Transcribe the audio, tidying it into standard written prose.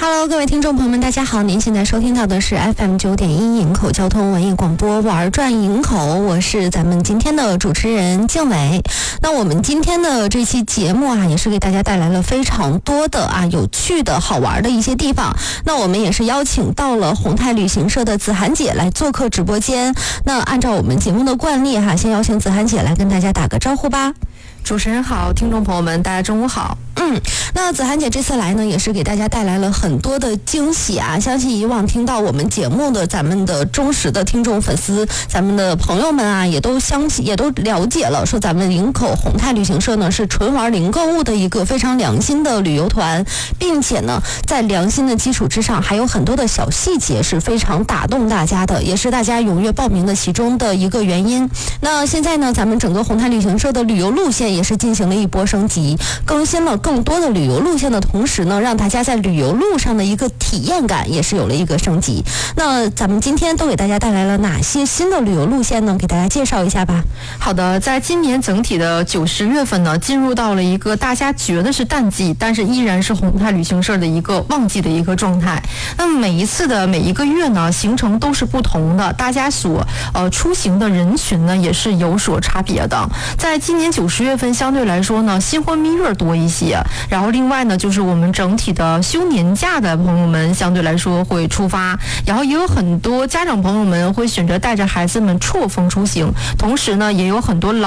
Hello， 各位听众朋友们，大家好！您现在收听到的是 FM 9.1营口交通文艺广播玩转营口，我是咱们今天的主持人静伟。那我们今天的这期节目啊，也是给大家带来了非常多的有趣的好玩的一些地方。那我们也是邀请到了宏泰旅行社的子涵姐来做客直播间。那按照我们节目的惯例先邀请子涵姐来跟大家打个招呼吧。 主持人好，听众朋友们，大家中午好。 那子涵姐这次来呢，也是给大家带来了很多的惊喜啊！相信以往听到我们节目的咱们的忠实的听众粉丝，咱们的朋友们也都了解了，说咱们营口宏泰旅行社呢是纯玩零购物的一个非常良心的旅游团，并且呢在良心的基础之上，还有很多的小细节是非常打动大家的，也是大家踊跃报名的其中的一个原因。那现在呢，咱们整个宏泰旅行社的旅游路线也是进行了一波升级，更新了更多的旅游路线的同时呢，让大家在旅游路上的一个体验感也是有了一个升级。那咱们今天都给大家带来了哪些新的旅游路线呢？给大家介绍一下吧。 好的，在今年整体的9、10月份呢，进入到了一个大家觉得是淡季，但是依然是宏泰旅行社的一个旺季的一个状态。那么每一个月呢，行程都是不同的，大家所出行的人群呢也是有所差别的。在今年9、10月份相对来说呢，新婚蜜月多一些，然后另外呢，就是我们整体的休年假的朋友们相对来说会出发，然后也有很多家长朋友们会选择带着孩子们错峰出行，同时呢，也有很多